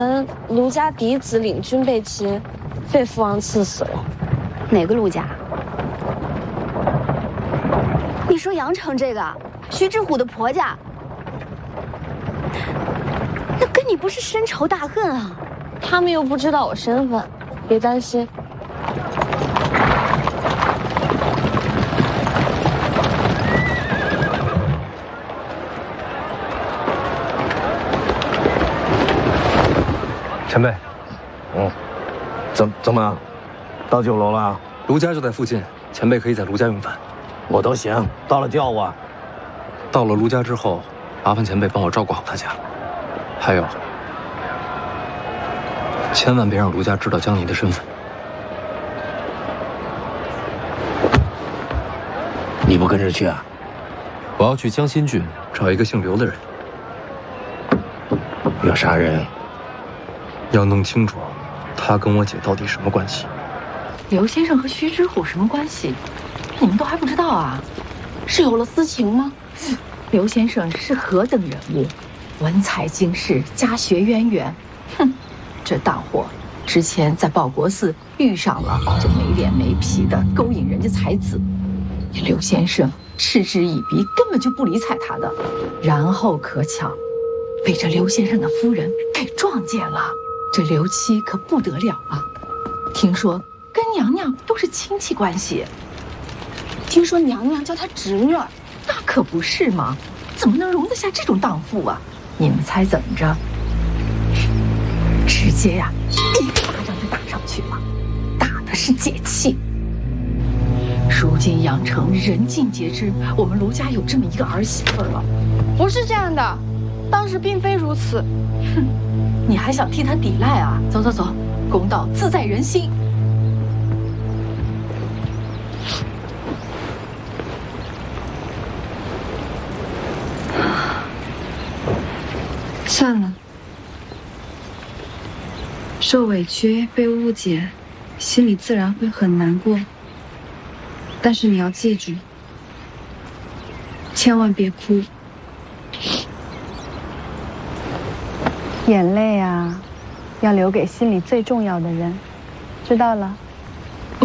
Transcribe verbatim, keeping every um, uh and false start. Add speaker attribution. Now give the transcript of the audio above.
Speaker 1: 嗯，卢家嫡子领军被擒，被父王赐死了。
Speaker 2: 哪个卢家？你说阳城这个徐志虎的婆家，那跟你不是深仇大恨啊？
Speaker 1: 他们又不知道我身份，别担心。
Speaker 3: 前辈，
Speaker 4: 嗯，怎怎么，到酒楼了？
Speaker 3: 卢家就在附近，前辈可以在卢家用饭。
Speaker 4: 我都行，到了叫我。
Speaker 3: 到了卢家之后，麻烦前辈帮我照顾好他家。还有，千万别让卢家知道江离的身份。
Speaker 4: 你不跟着去啊？
Speaker 3: 我要去江心郡找一个姓刘的人。
Speaker 4: 要杀人？
Speaker 3: 要弄清楚，他跟我姐到底什么关系？
Speaker 5: 刘先生和徐知虎什么关系？你们都还不知道啊？是有了私情吗？刘先生是何等人物，文采经世，家学渊源。哼，这大货之前在报国寺遇上了这没脸没皮的勾引人家才子，刘先生嗤之以鼻，根本就不理睬他的。然后可巧被这刘先生的夫人给撞见了。这刘七可不得了啊！听说跟娘娘都是亲戚关系。
Speaker 1: 听说娘娘叫她侄女儿，
Speaker 5: 那可不是嘛？怎么能容得下这种荡妇啊？你们猜怎么着？直接呀、啊，一巴掌就打上去了，打的是解气。如今阳城人尽皆知，我们卢家有这么一个儿媳妇了。
Speaker 1: 不是这样的，当时并非如此。
Speaker 5: 哼，你还想替他抵赖啊？走走走，公道自在人心。
Speaker 6: 算了，受委屈被误解，心里自然会很难过。但是你要记住，千万别哭。
Speaker 7: 眼泪啊，要留给心里最重要的人，知道了。